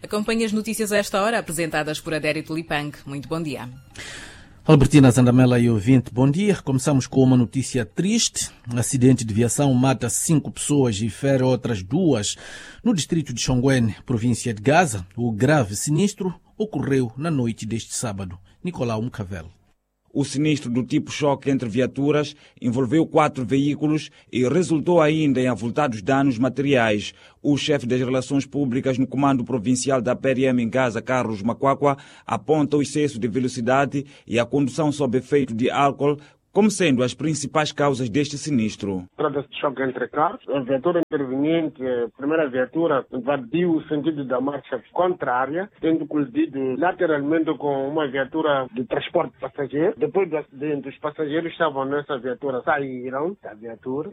Acompanhe as notícias a esta hora, apresentadas por Adérito Lipang. Muito bom dia. Albertina Zandamela e ouvinte, bom dia. Começamos com uma notícia triste. Acidente de viação mata 5 pessoas e fere outras 2 no distrito de Xonguene, província de Gaza. O grave sinistro ocorreu na noite deste sábado. Nicolau Mucavel. O sinistro do tipo choque entre viaturas envolveu 4 veículos e resultou ainda em avultados danos materiais. O chefe das relações públicas no comando provincial da PRM em Gaza, Carlos Macuacua, aponta o excesso de velocidade e a condução sob efeito de álcool como sendo as principais causas deste sinistro. Trata-se de choque entre carros. A viatura interveniente, a primeira viatura, invadiu o sentido da marcha contrária, tendo colidido lateralmente com uma viatura de transporte de passageiros. Depois do acidente, os passageiros estavam nessa viatura, saíram da viatura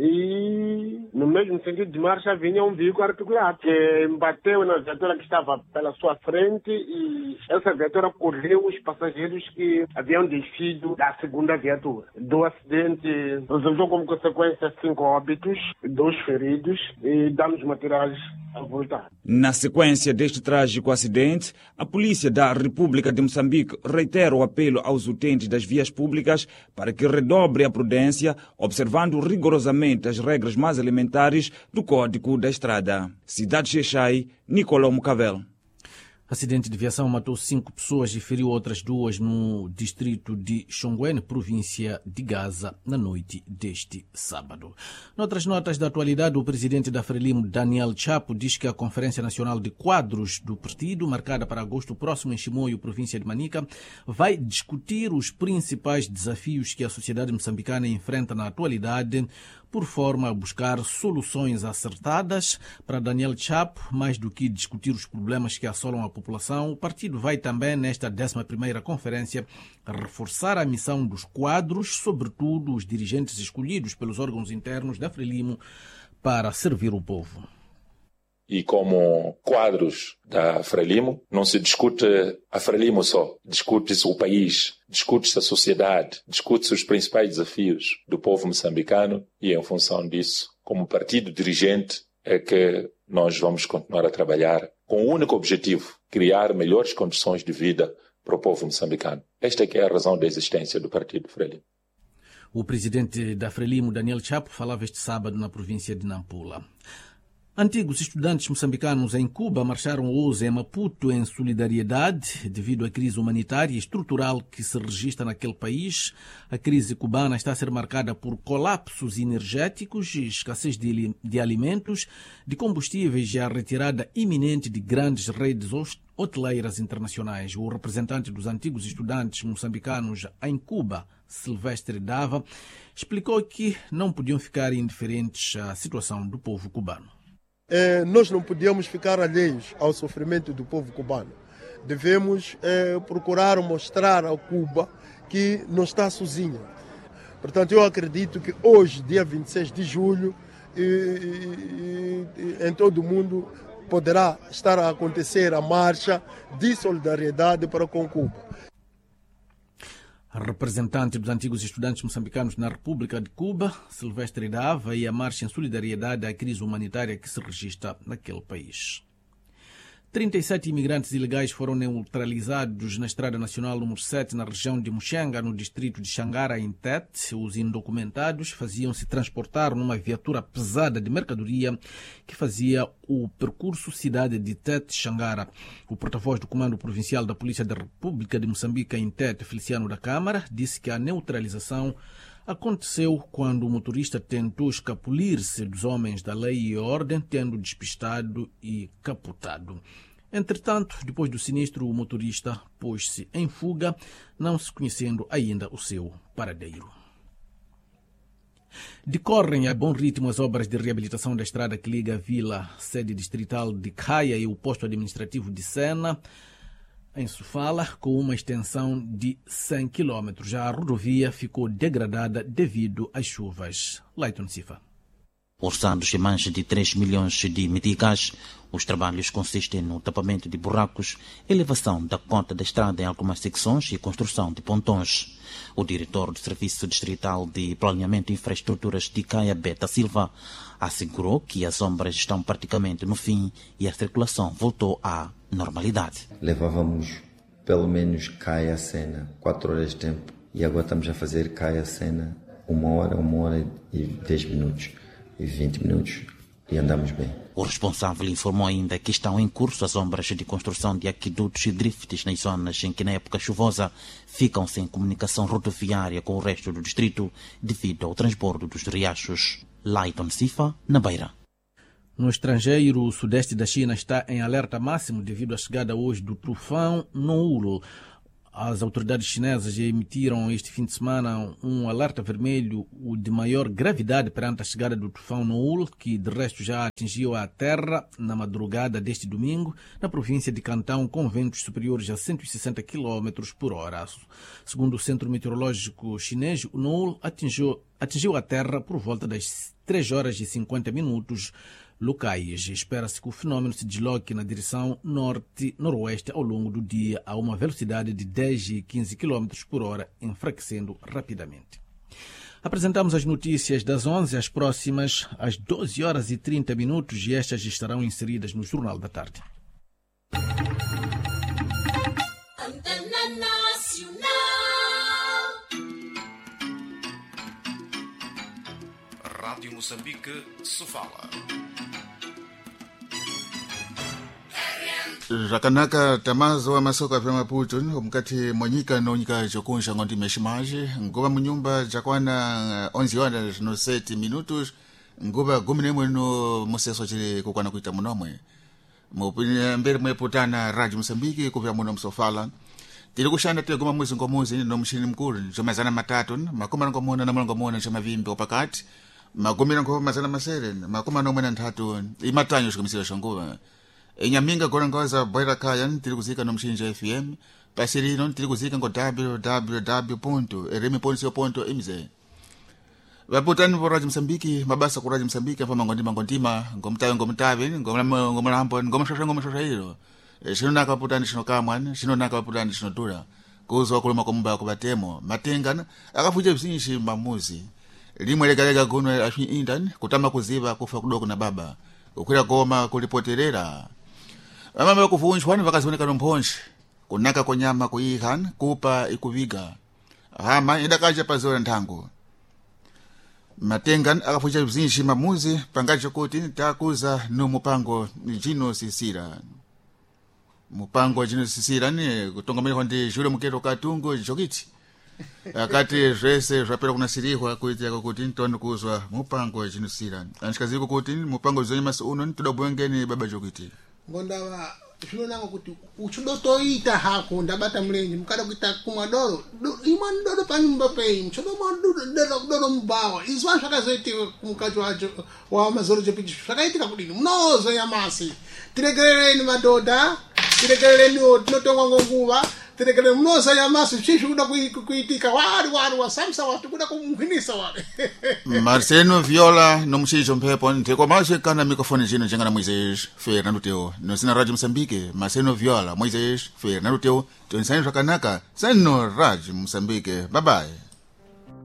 e, no mesmo sentido de marcha, vinha um veículo articulado que bateu na viatura que estava pela sua frente e essa viatura correu os passageiros que haviam descido da segunda viatura. Do acidente resultou como consequência 5 óbitos, 2 feridos e danos materiais avultados. Na sequência deste trágico acidente, a polícia da República de Moçambique reitera o apelo aos utentes das vias públicas para que redobre a prudência, observando rigorosamente as regras mais elementares do Código da Estrada. Cidade de Xai, Nicolau Mucavel. Acidente de viação matou 5 pessoas e feriu outras 2 no distrito de Xonguene, província de Gaza, na noite deste sábado. Noutras notas da atualidade, o presidente da Frelimo, Daniel Chapo, diz que a Conferência Nacional de Quadros do partido, marcada para agosto próximo em Chimoio, província de Manica, vai discutir os principais desafios que a sociedade moçambicana enfrenta na atualidade, por forma a buscar soluções acertadas. Para Daniel Chapo, mais do que discutir os problemas que assolam a população, o partido vai também, nesta 11ª conferência, reforçar a missão dos quadros, sobretudo os dirigentes escolhidos pelos órgãos internos da Frelimo, para servir o povo. E como quadros da Frelimo, não se discute a Frelimo só, discute-se o país, discute-se a sociedade, discute-se os principais desafios do povo moçambicano e, em função disso, como partido dirigente, é que nós vamos continuar a trabalhar com o único objetivo, criar melhores condições de vida para o povo moçambicano. Esta é que é a razão da existência do partido Frelimo. O presidente da Frelimo, Daniel Chapo, falava este sábado na província de Nampula. Antigos estudantes moçambicanos em Cuba marcharam hoje em Maputo em solidariedade devido à crise humanitária e estrutural que se registra naquele país. A crise cubana está a ser marcada por colapsos energéticos, escassez de alimentos, de combustíveis e a retirada iminente de grandes redes hoteleiras internacionais. O representante dos antigos estudantes moçambicanos em Cuba, Silvestre Dava, explicou que não podiam ficar indiferentes à situação do povo cubano. Nós não podemos ficar alheios ao sofrimento do povo cubano. Devemos procurar mostrar a Cuba que não está sozinha. Portanto, eu acredito que hoje, dia 26 de julho, em todo o mundo poderá estar a acontecer a marcha de solidariedade para com Cuba. A representante dos antigos estudantes moçambicanos na República de Cuba, Silvestre Dava, e a marcha em solidariedade à crise humanitária que se registra naquele país. 37 imigrantes ilegais foram neutralizados na Estrada Nacional número 7, na região de Muxanga, no distrito de Xangara, em Tete. Os indocumentados faziam-se transportar numa viatura pesada de mercadoria que fazia o percurso cidade de Tete-Xangara. O porta-voz do Comando Provincial da Polícia da República de Moçambique em Tete, Feliciano da Câmara, disse que a neutralização aconteceu quando o motorista tentou escapulir-se dos homens da lei e ordem, tendo despistado e capotado. Entretanto, depois do sinistro, o motorista pôs-se em fuga, não se conhecendo ainda o seu paradeiro. Decorrem a bom ritmo as obras de reabilitação da estrada que liga a vila sede distrital de Caia e o posto administrativo de Sena, em Sofala, com uma extensão de 100 km. Já a rodovia ficou degradada devido às chuvas. Leiton Cifa. Orçados em mais de 3 milhões de meticais, os trabalhos consistem no tapamento de buracos, elevação da cota da estrada em algumas secções e construção de pontões. O diretor do Serviço Distrital de Planeamento e Infraestruturas de Caia, Beta Silva, assegurou que as obras estão praticamente no fim e a circulação voltou à normalidade. Levávamos pelo menos cai a cena 4 horas de tempo e agora estamos a fazer cai a cena 1 hora e 10 minutos e 20 minutos e andamos bem. O responsável informou ainda que estão em curso as obras de construção de aquedutos e drifts nas zonas em que na época chuvosa ficam sem comunicação rodoviária com o resto do distrito devido ao transbordo dos riachos. Laiton Sifa, na Beira. No estrangeiro, o sudeste da China está em alerta máximo devido à chegada hoje do tufão Noul. As autoridades chinesas emitiram este fim de semana um alerta vermelho de maior gravidade perante a chegada do tufão Noul, que de resto já atingiu a terra na madrugada deste domingo, na província de Cantão, com ventos superiores a 160 km por hora. Segundo o Centro Meteorológico Chinês, o Noul atingiu a terra por volta das 3 horas e 50 minutos locais. Espera-se que o fenômeno se desloque na direção norte-noroeste ao longo do dia a uma velocidade de 10 e 15 km por hora, enfraquecendo rapidamente. Apresentamos as notícias das 11 às próximas às 12 horas e 30 minutos e estas estarão inseridas no Jornal da Tarde. Rádio Moçambique se fala. Rakanaka tamazo wa masoko ya Maputo mkati mwanyika no nyika jokunsha ngondi meshimaji ngoba munyumba jakwana 11 horas no 7 minutos ngoba gumine mweno museso chile kukwana kuita munomwe mupine mbere mweputana Radio Mosambiki kupya muno msofala tili kushanda tile goma mwezi ngomuzi no mshini mkuru chomazana matatu makoma ngomona na ngomona chama vimbi opakati magomera ngoma mazana masere makoma no mwena ntatu imatanyo shikumisira shongoba Enyaminga gorangoza boira kaya tili kuzika no mshinja FM pasirino tili kuzika ngo www.rm.co.mz Vaputani vo Radio Mosambiki mabasa ku Radio Mosambiki afama ngondima ngomtawe ngomalambo ngomashasha hilo shinonaka vaputani shinokamwana shinonaka vaputani shinodura kuzo kuluma komba kubatemo matengana akafuja visinshi mamuzi limwe legalega kuno afi indan kutama kuziva kufa kudoko na baba ukwira goma kulipoterera amama kufunshwani vakazoneka nomphonshi kunaka konyama kuyihan kupa ikuviga hama indakaja pazora nthango matengan akafuja vizinshi mamuzi pangacho kuti takuza no mupango jino sisira mupango jino sisira ni kutongamira ndi jule muketo katungo jokiti akati rese rapera kunasirihwa kuitira kuti ntono kuzwa mupango jino sisira anshikaziko kuti mupango zonye maso uno tudabwengeni baba jokiti ngondawa zvinonanga kuti uchidotoita hako ndabata mlenje mukada kuita kumadoro imwe ndodo panyumba pei mchodomodoro mubawa izwa zvakazoitika kumukati wacho wa mazoro chepiji zvakaitika kudini munozo yamasi tiregerereni madhodha tiregerereni tinotongwa ngonguva tiregerereni munozo yamasi zvichi kuda kuitika wari wasamsa watu kuda kumhwinisa wari Marcelo Viola no mshijo mphepo ndiko mashe kana mikrofoni jino jengana Moises Fernando Teo no sina Radio Mosambike Marcelo Viola Moises Fernando Teo to insani rakanaka sano Radio Mosambike bye bye.